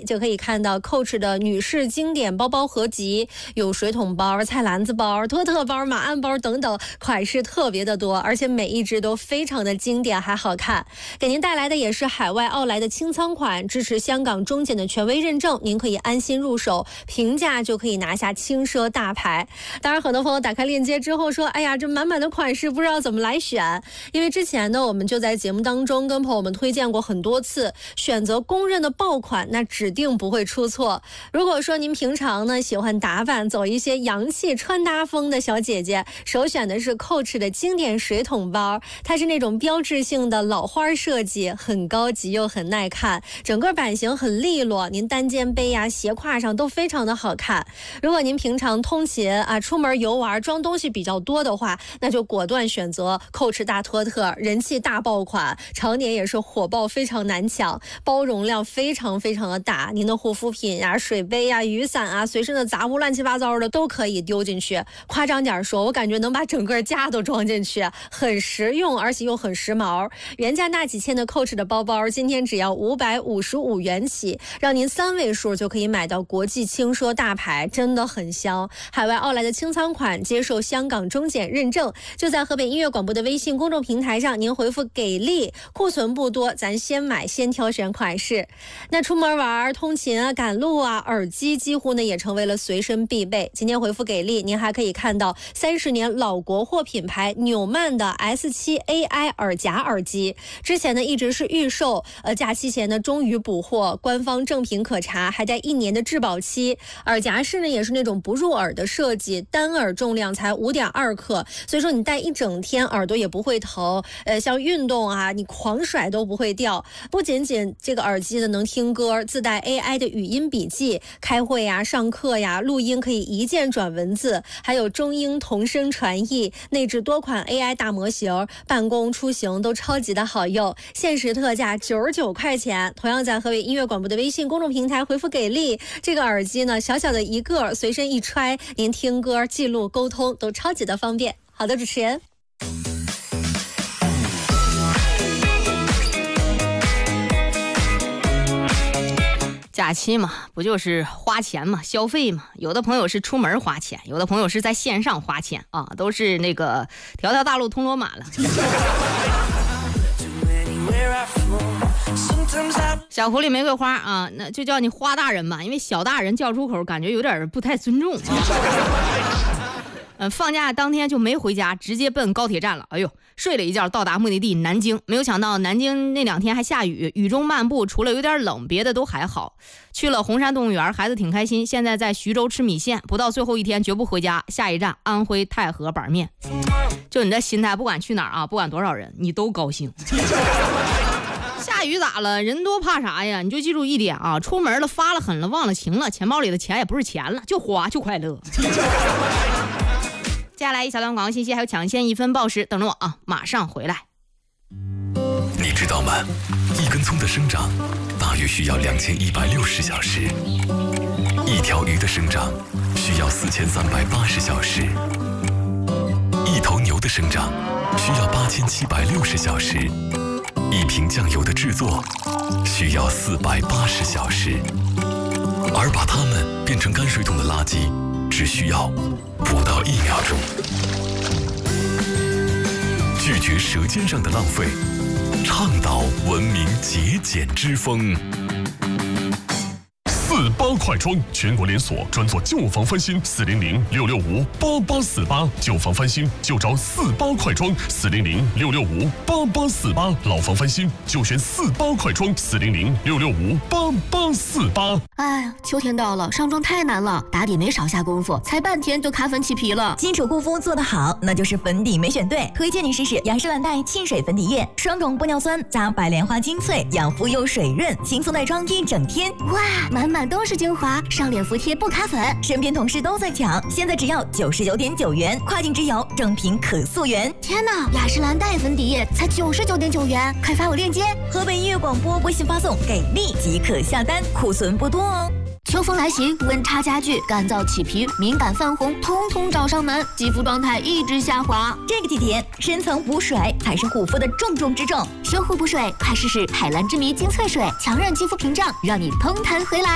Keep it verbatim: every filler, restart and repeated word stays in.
就可以看到 Coach 的女士经典包包合集，有水桶包、菜篮子包、托特包、马鞍包等等，款式特别的多，而且每一只都非常的经典还好看。给您带来的也是海外奥莱的清仓款，支持香港中检的权威认证，您可以安心入手，平价就可以拿下轻奢大牌。当然很多朋友打开链接之后说，哎呀，这满满的款式不知道怎么来选。因为之前呢我们就在节目当中跟朋友们推荐过很多次，选择公认的爆款那指定不会出错。如果说您平常呢喜欢打扮走一些洋气穿搭风的小姐姐，首选的是 Coach 的经典水桶包，它是那种标志性的老花设计，很高级又很耐看，整个版型很利落，您单肩背呀、斜挎上都非常的好看。如果您平常通勤啊、出门游玩装东西比较多的话，那就果断选择 Coach 大托特，人气大爆款，常年也是火爆，非常难抢，包容量非常非常的大，您的护肤品啊、水杯啊、雨伞啊、随身的杂物乱七八糟的都可以丢进去。夸张点说，我感觉能把整个家都装进去，很实用，而且又很时髦。原价大几千的 Coach 的包包，今天只要五百五十五元起，让您三位数就可以买到国际轻奢大牌，真的很香。海外奥莱的清仓款接受香港中检认证，就在河北音乐广播的微信公众平台上，您回复给力，库存不多，咱先买先挑选款式。那出门玩、通勤啊、赶路啊，耳机几乎呢也成为了随身必备。今天回复给力，您还可以看到三十年老国货品牌纽曼的 S 七 A I 耳夹耳机，之前呢一直是预售，呃，假期前呢终于补货，官方正品可查，还带一年的质保期。耳夹式呢也是那种不入耳的设计，单耳重量才 五点二克，所以说你戴一整天耳朵也不会疼，呃，像运动啊你狂甩都不会掉。不仅仅这个耳机呢能听歌，自带 A I 的语音笔记，开会呀、上课呀、录音可以一键转文字，还有中英同声传译，内置多款 A I 大模型，办公出行都超级的好用。限时特价九十九块钱，同样在河北音乐广播的微信公众平台回复给力，这个耳机呢小小的一个，随身一揣，您听歌、记录、沟通都超级的方便。好的，主持人。 假期嘛，不就是花钱嘛，消费嘛。有的朋友是出门花钱，有的朋友是在线上花钱啊，都是那个条条大路通罗马了。小狐狸玫瑰花啊，那就叫你花大人吧，因为小大人叫出口感觉有点不太尊重啊。呃，放假当天就没回家，直接奔高铁站了。哎呦，睡了一觉，到达目的地南京。没有想到南京那两天还下雨，雨中漫步，除了有点冷，别的都还好。去了红山动物园，孩子挺开心。现在在徐州吃米线，不到最后一天绝不回家。下一站安徽太和板面。就你这心态，不管去哪儿啊，不管多少人，你都高兴。下雨咋了？人多怕啥呀？你就记住一点啊，出门了发了狠了忘了情了，钱包里的钱也不是钱了，就花就快乐。接下来一小段广告信息，还有抢先一分报时等着我啊！马上回来。 你知道吗？一根葱的生长大约需要两千一百六十小时，一条鱼的生长需要四千三百八十小时，一头牛的生长需要八千七百六十小时，一瓶酱油的制作需要四百八十小时，而把它们变成泔水桶的垃圾只需要不到一秒钟。拒绝舌尖上的浪费，倡导文明节俭之风。 四八快装全国连锁，专做旧房翻新，四零零六六五八八四八，旧房翻新就找四八快装，四零零六六五八八四八，老房翻新就选四八快装，四零零六六五八八四八。 哎呀，秋天到了，上妆太难了，打底没少下功夫，才半天就卡粉起皮了。 基础护肤做得好，那就是粉底没选对。推荐你试试雅诗兰黛沁水粉底液，双种玻尿酸加白莲花精粹，养肤又水润，轻松耐妆一整天。 哇，满满都是精华，上脸服帖不卡粉。 身边同事都在抢，现在只要九十九点九元，跨境直邮，正品可溯源。 天哪，雅诗兰黛粉底液才九十九点九元，快发我链接。 河北音乐广播微信发送给力即可下单，库存不多哦。 秋风来袭，温差加剧，干燥起皮、敏感泛红，通通找上门，肌肤状态一直下滑。 这个季节，深层补水才是护肤的重中之重。 修护补水，快试试海蓝之谜精粹水，强韧肌肤屏障，让你通弹回来。